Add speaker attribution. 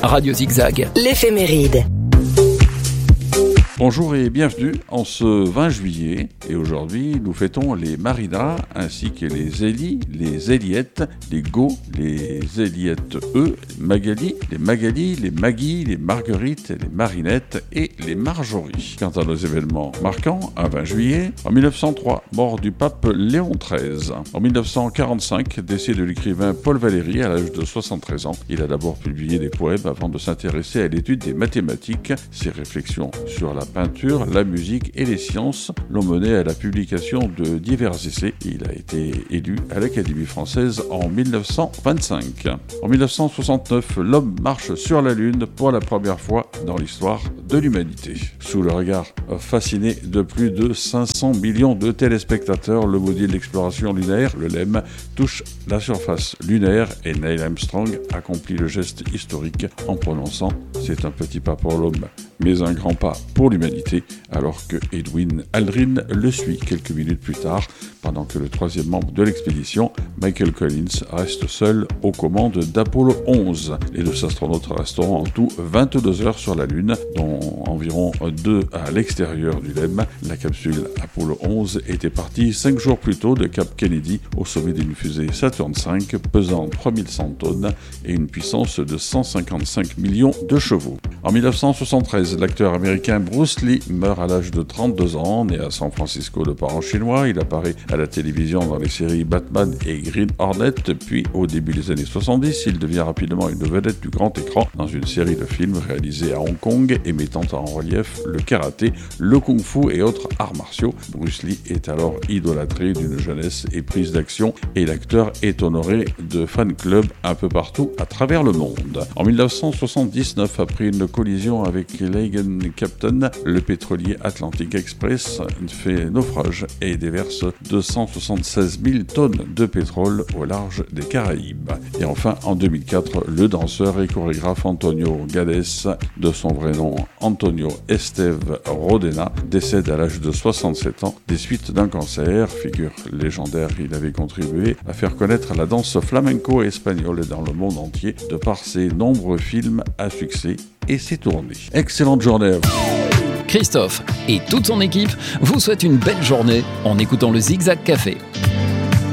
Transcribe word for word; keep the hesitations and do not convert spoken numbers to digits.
Speaker 1: Radio Zigzag.
Speaker 2: L'éphéméride.
Speaker 3: Bonjour et bienvenue en ce vingt juillet. Et aujourd'hui, nous fêtons les Marina ainsi que les Élie, les Éliettes, les Go, les Éliettes E, Magali, les Magali, les Maggie, les Marguerites, les Marinettes et les Marjorie. Quant à nos événements marquants, un vingt juillet, en mille neuf cent trois, mort du pape Léon treize. En mille neuf cent quarante-cinq, décès de l'écrivain Paul Valéry à l'âge de soixante-treize ans. Il a d'abord publié des poèmes avant de s'intéresser à l'étude des mathématiques. Ses réflexions sur la peinture, la musique et les sciences l'ont mené à la publication de divers essais. Il a été élu à l'Académie française en mille neuf cent vingt-cinq. En mille neuf cent soixante-neuf, l'homme marche sur la Lune pour la première fois dans l'histoire de l'humanité. Sous le regard fasciné de plus de cinq cents millions de téléspectateurs, le module d'exploration lunaire, le L E M, touche la surface lunaire et Neil Armstrong accomplit le geste historique en prononçant « C'est un petit pas pour l'homme, mais un grand pas pour l'humanité », alors que Edwin Aldrin le suit quelques minutes plus tard, pendant que le troisième membre de l'expédition, Michael Collins, reste seul aux commandes d'Apollo onze. Les deux astronautes resteront en tout vingt-deux heures sur la Lune, dont environ deux à l'extérieur du L E M. La capsule Apollo onze était partie cinq jours plus tôt de Cap Kennedy au sommet d'une fusée Saturn cinq pesant trois mille cent tonnes et une puissance de cent cinquante-cinq millions de chevaux. En mille neuf cent soixante-treize, l'acteur américain Bruce Lee meurt à l'âge de trente-deux ans. Né à San Francisco de parents chinois, il apparaît à la télévision dans les séries Batman et Green Hornet, puis au début des années soixante-dix, il devient rapidement une vedette du grand écran dans une série de films réalisés à Hong Kong et mettant en relief le karaté, le kung-fu et autres arts martiaux. Bruce Lee est alors idolâtré d'une jeunesse éprise d'action et l'acteur est honoré de fan-clubs un peu partout à travers le monde. En mille neuf cent soixante-dix-neuf, après une collision avec l'Eagan Captain, le pétrolier Atlantic Express fait naufrage et déverse deux cent soixante-seize mille tonnes de pétrole au large des Caraïbes. Et enfin, en deux mille quatre, le danseur et chorégraphe Antonio Gades, de son vrai nom Antonio Esteve Rodena, décède à l'âge de soixante-sept ans des suites d'un cancer. Figure légendaire, il avait contribué à faire connaître la danse flamenco espagnole dans le monde entier de par ses nombreux films à succès et ses tournées. Excellente journée à vous.
Speaker 1: Christophe et toute son équipe vous souhaitent une belle journée en écoutant le Zigzag Café.